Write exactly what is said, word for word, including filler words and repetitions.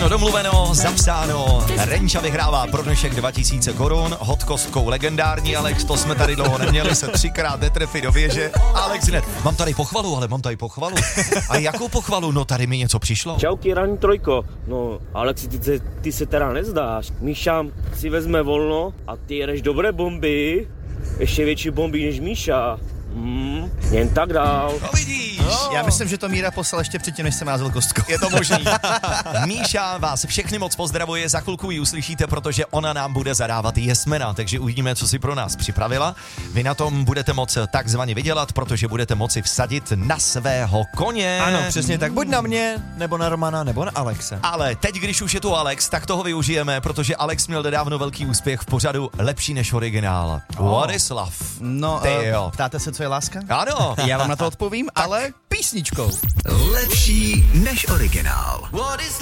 to domluveno, zapsáno. Renča vyhrává pro dnešek dva tisíce korun, hod kostkou legendární Alex, to jsme tady dlouho neměli, se třikrát netrefit do věže. Alex hned, mám tady pochvalu, ale mám tady pochvalu. A jakou pochvalu? No tady mi něco přišlo. Čauky, ranní trojko. No, Alexi, ty, ty, ty se teda nezdáš. Míša si vezme volno a ty jedeš dobré bomby. Ještě větší bomby než Míša. Hmm, jen tak dál. No vidíš. No. Já myslím, že to Míra poslal ještě předtím, než jsem házal kostkou. Je to možný. Míša vás všechny moc pozdravuje, za chvilku ji uslyšíte, protože ona nám bude zadávat jesmena, takže uvidíme, co si pro nás připravila. Vy na tom budete moci takzvaně vydělat, protože budete moci vsadit na svého koně. Ano, přesně tak. Buď na mě, nebo na Romana, nebo na Alexe. Ale teď, když už je tu Alex, tak toho využijeme, protože Alex měl nedávno velký úspěch v pořadu Lepší než originál. Oh. What is love? No, Ty uh, jo. ptáte se, co je láska? Ano. Já vám na to odpovím, ale písničkou. Lepší než originál. What is